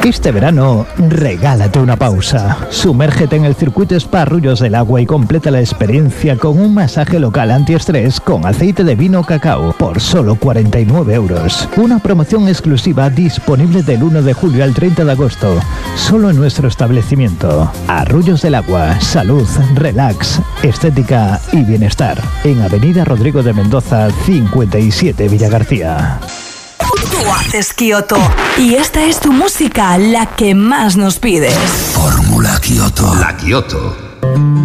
Este verano, regálate una pausa. Sumérgete en el circuito Spa Arroyos del Agua y completa la experiencia con un masaje local antiestrés con aceite de vino cacao por solo 49 euros. Una promoción exclusiva disponible del 1 de julio al 30 de agosto. Solo en nuestro establecimiento. Arroyos del Agua. Salud, relax, estética y bienestar. En Avenida Rodrigo de Mendoza, 57 Villagarcía. Tú haces Kioto. Y esta es tu música, la que más nos pides. Fórmula Kioto. La Kioto.